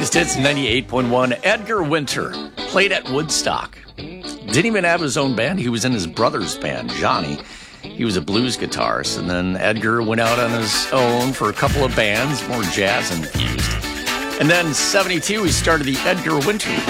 Greatest hits 98.1. Edgar Winter played at Woodstock. Didn't even have his own band. He was in his brother's band, Johnny. He was a blues guitarist. And then Edgar went out on his own for a couple of bands, more jazz infused. And then 72, he started the Edgar Winter